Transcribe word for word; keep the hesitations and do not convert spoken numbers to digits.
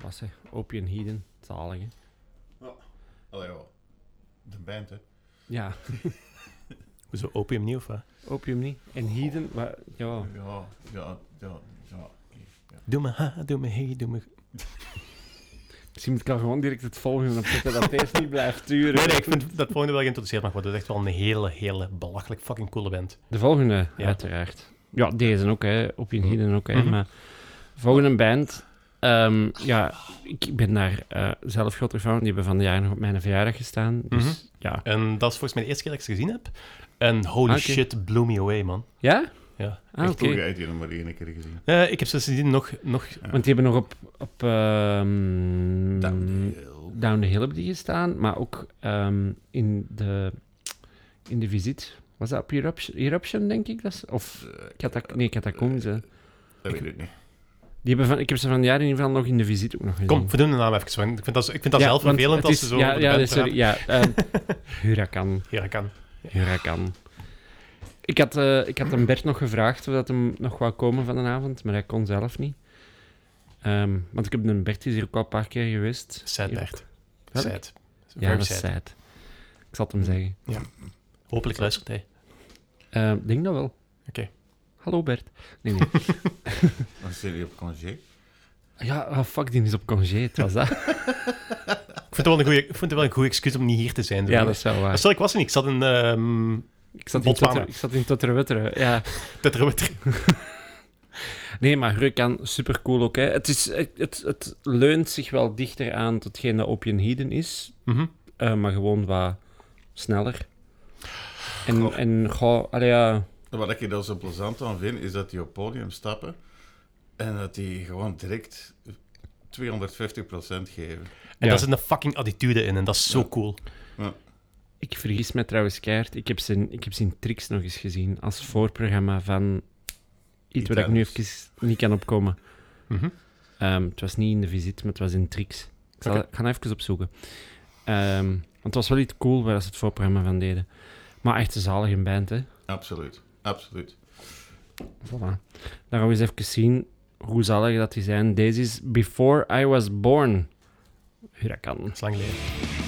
klasse. Opium Heathen, zalig, hè. Ja. Allee, ja. De band, hè. Ja, Zo opium niet, of wat? Opium niet. En Heathen, maar, ja... Ja, ja, ja, ja. ja. Doe me ha, doe me hey, doe me... Misschien moet ik al gewoon direct het volgende opzetten, dat deze niet blijft duren. Nee, nee, ik vind dat volgende wel geïntroduceerd mag worden. Dat is echt wel een hele, hele belachelijk fucking coole band. De volgende, Ja. uiteraard. Ja, deze ook, hè. Opium Heathen ook, hè. Mhm. Maar volgende band... Um, ja, ik ben daar uh, zelf groter van. Die hebben van de jaren nog op mijn verjaardag gestaan. Dus, Mhm. ja. En dat is volgens mij de eerste keer dat ik ze gezien heb. En holy Ah, okay. shit, blew me away, man. Ja? Ja. Ah, oké. Toch heb je nog maar één keer gezien. Uh, ik heb ze gezien nog... nog... Ja. Want die hebben nog op... op um, Down the Hill. Down the Hill hebben die gestaan. Maar ook um, in de... In de Visit. Was dat op Eruption, Eruption denk ik? Dat is, of... Uh, Katak, nee, Catacombs. Uh, dat weet ik niet. Die hebben van, ik heb ze van de jaren in ieder geval nog in de Visit ook nog gezien. Kom, verdoen de naam even. Want ik vind dat, ik vind dat Ja, zelf want vervelend het als is- ze zo Ja, over de ja, band sorry, praten. ja. Um, Huracan. Ja, kan. Huracan. Ik had, uh, ik had hem Bert nog gevraagd of dat hem nog wou komen van de avond, maar hij kon zelf niet. Um, want ik heb een Bert is hier ook al een paar keer geweest. Sad, Hier Bert. ook. Sad. Ja, Very dat is sad. sad. Ik zal het hem zeggen. Hopelijk luistert hij. Ik uh, denk dat wel. Oké. Hallo Bert. Nee, nee. Dan zit je op congé. Ja, oh, fuck, die is op congé. Het was dat. Ik vind het wel een goeie, ik vind het wel een goed excuus om niet hier te zijn. Ja, dat is wel waar. Sorry, ik was er niet. Ik zat in... Um, Ik zat in Botswana. Totter- ik zat in Totterwetteren, ja. Tetrewutter. Nee, maar Huracan, super cool ook. Hè. Het, is, het, het, het leunt zich wel dichter aan tot hetgeen dat Opium Heathen is, Mhm. uh, maar gewoon wat sneller. En, Goh. en goh, allee, ja, Wat ik er zo plezant aan vind, is dat die op het podium stappen en dat die gewoon direct tweehonderdvijftig procent geven. En Ja. daar zit een fucking attitude in en dat is zo Ja. cool. ik vergis me trouwens keihard. Ik heb zijn, ik heb zijn Tricks nog eens gezien als voorprogramma van iets waar ik nu even niet kan opkomen. Mhm. Um, het was niet in de Visit, maar het was in Tricks. Ik, zal, Oké. ik ga even opzoeken. Um, want het was wel iets cool waar ze het voorprogramma van deden. Maar echt een zalige band, hè. Absoluut, absoluut. Voilà. Dan gaan we eens even zien hoe zalig dat die zijn. Deze is Before I Was Born. Huracan. Dat is lang geleden.